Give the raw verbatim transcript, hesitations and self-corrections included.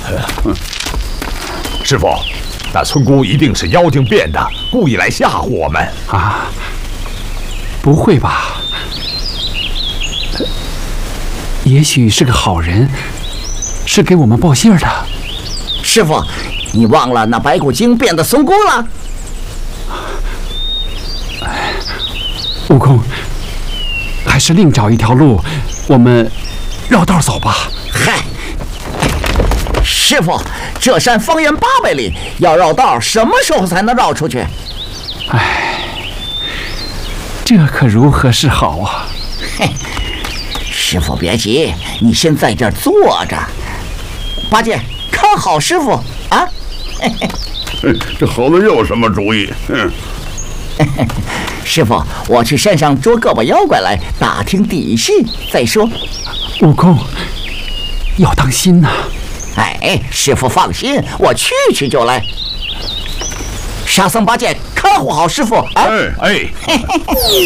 师傅，那村姑一定是妖精变的，故意来吓唬我们啊！不会吧？也许是个好人，是给我们报信的。 师傅，你忘了那白骨精变的松姑了？ 悟空，还是另找一条路，我们绕道走吧。 嗨，师傅，这山方圆八百里，要绕道，什么时候才能绕出去？ 唉，这可如何是好啊？ 嘿，师傅别急，你先在这儿坐着。八戒，看好师傅啊！嘿嘿，这猴子又有什么主意？嗯。 师傅，我去山上捉个把妖怪来打听底细再说。 悟空，要当心呐！ 哎，师傅放心，我去去就来。沙僧、八戒，看护好师傅啊！ 哎哎。